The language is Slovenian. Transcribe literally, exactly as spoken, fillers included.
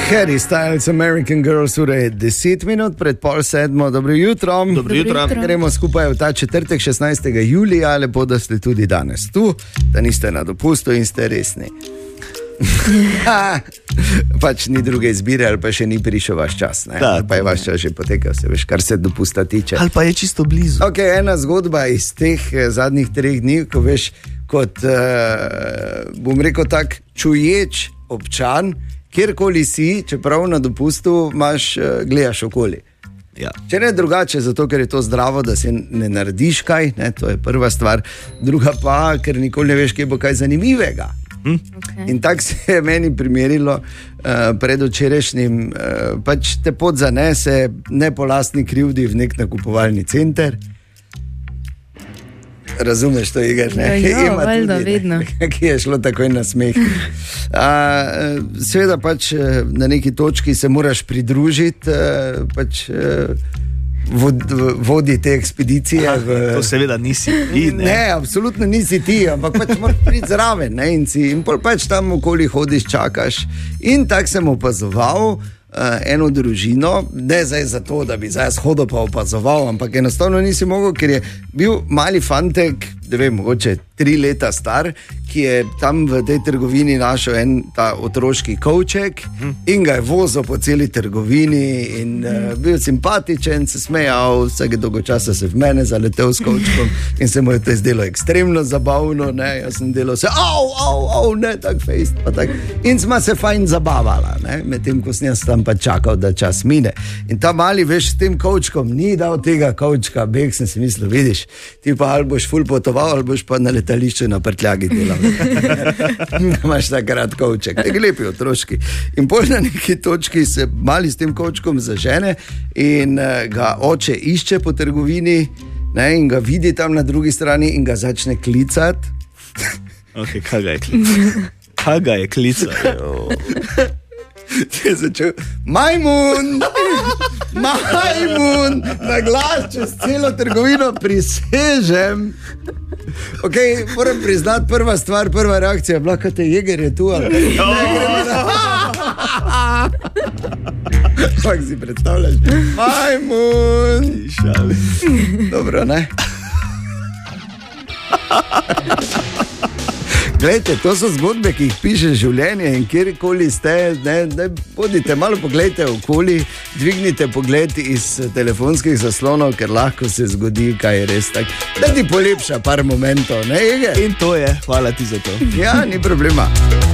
Harry Styles, American Girls, ura je deset minut pred pol sedmo. Dobro jutro. Dobro jutro. Gremo skupaj v ta četrtek, šestnajstega julija. Lepo, da ste tudi danes tu, da niste na dopustu in ste resni. Pač ni druge izbire, ali pa še ni prišel vaš čas, ne? Da, pa je vaš čas že potekal, se veš, kar se dopusta tiče. Ali pa je čisto blizu. Ok, ena zgodba iz teh eh, zadnjih treh dni, ko veš, kot, eh, bom rekel tak, čuječ občan, kjerkoli si, čeprav na dopustu imaš, eh, gledaš okoli. Ja. Če ne drugače, zato ker je to zdravo, da se ne narediš kaj, ne, to je prva stvar. Druga pa, ker nikoli ne veš, kje bo kaj zanimivega. Hm? Okay. In tako se je meni primerilo uh, pred včerajšnjim, uh, pač te pot zanese, ne po lastni krivdi, v nek nakupovalni center. Razumeš to, Igor? Ja, ja, valjda, vedno. Ki je šlo takoj na smeh. Uh, seveda pač na neki točki se moraš pridružiti, uh, pač uh, vod, vodi te ekspedicije. Aha, v, to seveda nisi ti, ne? Ne, absolutno nisi ti, ampak pač moraš priti zraven, ne, in si, in pol pač tam okoli hodiš, čakaš. In tako sem opazoval Uh, eno družino, ne zdaj zato, da bi zdaj hodil pa opazoval, ampak enostavno nisi mogel, ker je bil mali fantek, ne vem, mogoče tri leta star, ki je tam v tej trgovini našel en ta otroški kovček in ga je vozil po celi trgovini in uh, bil simpatičen, se smejal, vsake dolgo časa se v mene zaletel s kovčkom in se mu je to zdelo ekstremno zabavno, ne, jaz sem delal se, au, au, au, ne, tak fejst, pa tak, in sva se fajn zabavala, ne, medtem ko sem jaz tam pa čakal, da čas mine. In ta mali, veš, s tem kovčkom ni dal tega kovčka, beg sem si mislil, vidiš, ti pa ali boš ful potoval, ali boš pa na letališču na prtljagi delal. Imaš takrat kovček, tega lepi otroški. In pol na neki točki se mali s tem kovčkom zažene in uh, ga oče išče po trgovini, ne, in ga vidi tam na drugi strani in ga začne klicati. Ok, kaj ga je klicati? Kaj ga je klicati? Ti je začel, majmun, majmun, na glas čez celo trgovino prisežem. Ok, moram priznati, prva stvar, prva reakcija, blakate, Jeger je tu, ali ne, gremo na... Kako si predstavljaš? Majmun. Dobro, ne? Glejte, to so zgodbe, ki jih piše življenje in kjerkoli ste, ne, ne, bodite malo pogledajte okoli, dvignite pogled iz telefonskih zaslonov, ker lahko se zgodi, kaj je res tak. Da ti polepša par momentov, ne, Ege? In to je, hvala ti za to. Ja, ni problema.